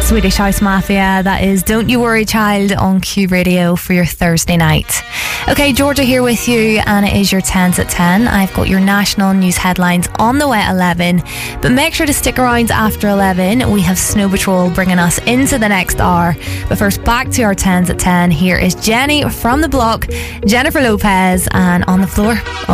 Swedish House Mafia. That is Don't You Worry Child on Q Radio for your Thursday night. Okay, Georgia here with you, and it is your 10s at 10. I've got your national news headlines on the way at 11, but make sure to stick around after 11. We have Snow Patrol bringing us into the next hour. But first, back to our 10s at 10. Here is Jenny from the block, Jennifer Lopez, and On the Floor.